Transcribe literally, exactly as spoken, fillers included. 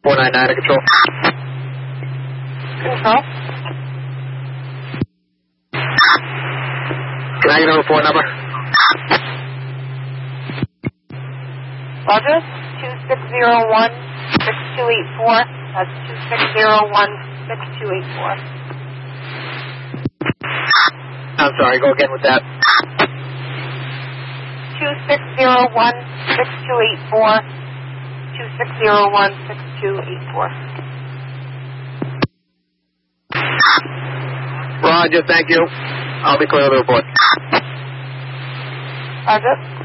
four nine nine to control. Control. Can I get a report number? Roger. two six zero one, six two eight four. That's two six zero one, six two eight four. I'm sorry, go again with that. two six zero one, six two eight four. two six zero one, six two eight four. Roger, thank you. I'll be clear of the report. Roger.